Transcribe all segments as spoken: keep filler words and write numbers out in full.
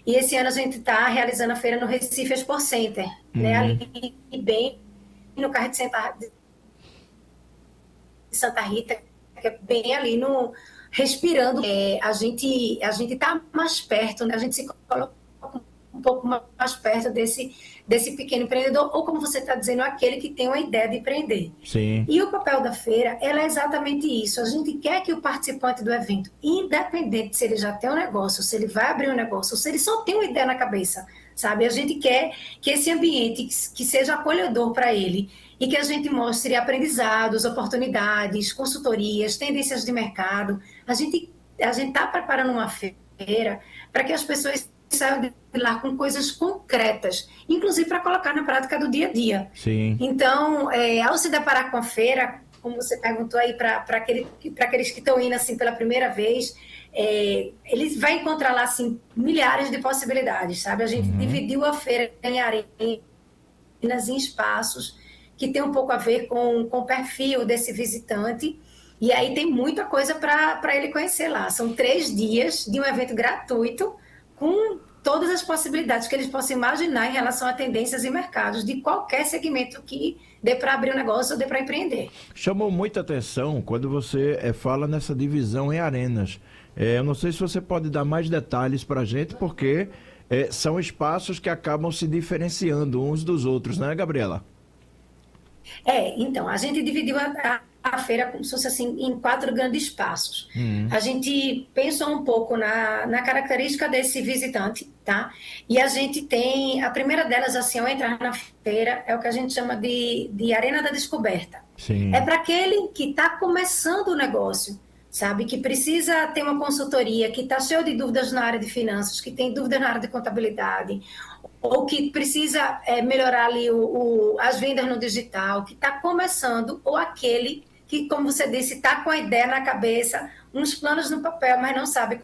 E esse ano a gente está realizando a feira no Recife Expo Center, né? Uhum. Ali bem no Carro de Santa, de Santa Rita, que é bem ali no respirando. É, a gente a gente está mais perto, né? A gente se coloca um pouco mais perto desse, desse pequeno empreendedor, ou como você está dizendo, aquele que tem uma ideia de empreender. Sim. E o papel da feira, ela é exatamente isso. A gente quer que o participante do evento, independente se ele já tem um negócio, se ele vai abrir um negócio, ou se ele só tem uma ideia na cabeça, sabe? A gente quer que esse ambiente que seja acolhedor para ele e que a gente mostre aprendizados, oportunidades, consultorias, tendências de mercado. A gente a gente está preparando uma feira para que as pessoas saiam de lá com coisas concretas, inclusive para colocar na prática do dia a dia. Sim. Então, é, ao se deparar com a feira, como você perguntou aí para aquele, aqueles que estão indo assim pela primeira vez, é, eles vai encontrar lá assim milhares de possibilidades, sabe? A gente Uhum. dividiu a feira em arenas, em espaços que tem um pouco a ver com, com o perfil desse visitante. E aí tem muita coisa para ele conhecer lá. São três dias de um evento gratuito com todas as possibilidades que eles possam imaginar em relação a tendências e mercados de qualquer segmento que dê para abrir um negócio ou dê para empreender. Chamou muita atenção quando você eh, fala nessa divisão em arenas. Eh, eu não sei se você pode dar mais detalhes para a gente, porque eh, são espaços que acabam se diferenciando uns dos outros, né, Gabriela? É, então, a gente dividiu a, a, a feira como se fosse assim, em quatro grandes passos. Uhum. A gente pensou um pouco na, na característica desse visitante, tá? E a gente tem, a primeira delas, assim, ao entrar na feira, é o que a gente chama de, de Arena da Descoberta. É Sim. para aquele que está começando o negócio, sabe? Que precisa ter uma consultoria, que está cheio de dúvidas na área de finanças, que tem dúvidas na área de contabilidade, ou que precisa é, melhorar ali o, o, as vendas no digital, que está começando, ou aquele que, como você disse, está com a ideia na cabeça, uns planos no papel, mas não sabe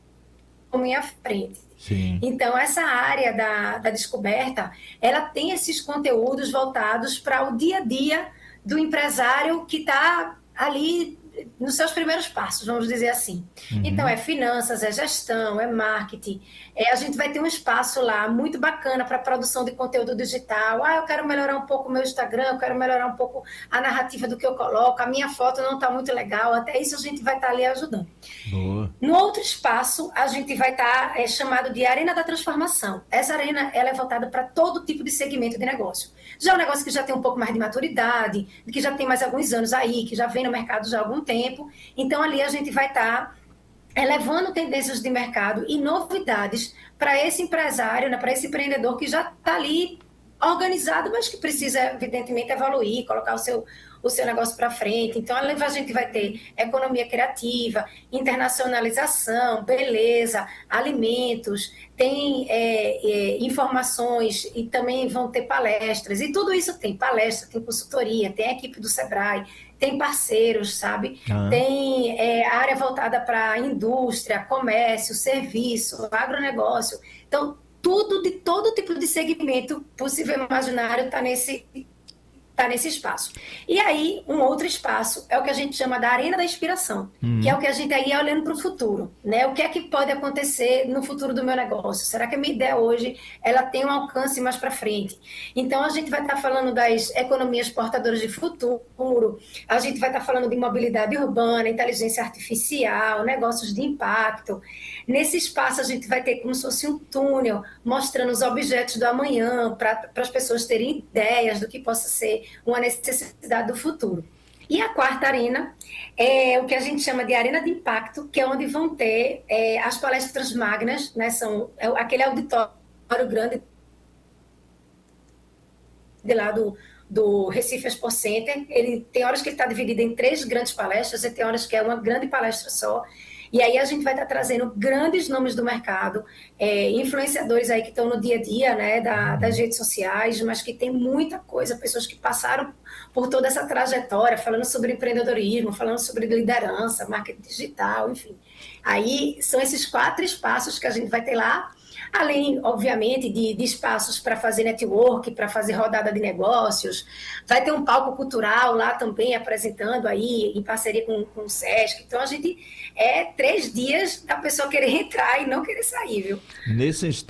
como ir à frente. Sim. Então, essa área da, da descoberta, ela tem esses conteúdos voltados para o dia a dia do empresário que está ali nos seus primeiros passos, vamos dizer assim. Então, Uhum. é finanças, é gestão, é marketing. É, a gente vai ter um espaço lá muito bacana para produção de conteúdo digital. Ah, eu quero melhorar um pouco o meu Instagram, eu quero melhorar um pouco a narrativa do que eu coloco, a minha foto não está muito legal. Até isso a gente vai estar tá ali ajudando. Boa. No outro espaço, a gente vai estar tá, é, chamado de Arena da Transformação. Essa arena ela é voltada para todo tipo de segmento de negócio. Já é um negócio que já tem um pouco mais de maturidade, que já tem mais alguns anos aí, que já vem no mercado já há algum tempo. Então, ali a gente vai estar tá elevando tendências de mercado e novidades para esse empresário, né, para esse empreendedor que já está ali organizado, mas que precisa, evidentemente, evoluir, colocar o seu, o seu negócio para frente. Então, a gente vai ter economia criativa, internacionalização, beleza, alimentos, tem é, é, informações e também vão ter palestras. E tudo isso tem palestra, tem consultoria, tem a equipe do Sebrae, tem parceiros, sabe? Ah. Tem é, área voltada para indústria, comércio, serviço, agronegócio. Então, tudo de todo tipo de segmento possível e imaginário está nesse, tá nesse espaço. E aí, um outro espaço é o que a gente chama da Arena da Inspiração, que é o Uhum. que a gente aí é olhando para o futuro, né? O que é que pode acontecer no futuro do meu negócio? Será que a minha ideia hoje ela tem um alcance mais para frente? Então, a gente vai estar tá falando das economias portadoras de futuro, a gente vai estar tá falando de mobilidade urbana, inteligência artificial, negócios de impacto. Nesse espaço, a gente vai ter como se fosse um túnel mostrando os objetos do amanhã para as pessoas terem ideias do que possa ser uma necessidade do futuro. E a quarta arena é o que a gente chama de arena de impacto, que é onde vão ter é, as palestras magnas, né, são é, aquele auditório grande de lá do, do Recife Expo Center. Ele tem horas que ele está dividido em três grandes palestras e tem horas que é uma grande palestra só. E aí a gente vai estar tá trazendo grandes nomes do mercado, é, influenciadores aí que estão no dia a dia, né, da, das Uhum. redes sociais, mas que tem muita coisa, pessoas que passaram por toda essa trajetória, falando sobre empreendedorismo, falando sobre liderança, marketing digital, enfim. Aí são esses quatro espaços que a gente vai ter lá, além, obviamente, de, de espaços para fazer network, para fazer rodada de negócios. Vai ter um palco cultural lá também, apresentando aí, em parceria com, com o Sesc. Então, a gente é três dias da pessoa querer entrar e não querer sair, viu? Nesse